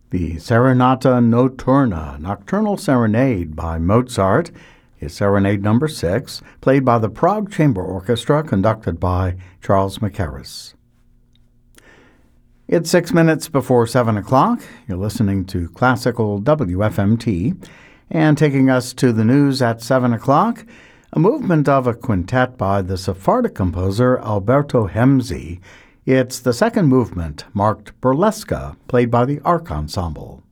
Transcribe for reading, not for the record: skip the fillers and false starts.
The Serenata Notturna, Nocturnal Serenade by Mozart, is Serenade number 6, played by the Prague Chamber Orchestra, conducted by Charles Mackerras. It's 6 minutes before 7 o'clock. You're listening to Classical WFMT, and taking us to the news at 7 o'clock, a movement of a quintet by the Sephardic composer Alberto Hemzi. It's the second movement, marked Burlesca, played by the Arc Ensemble.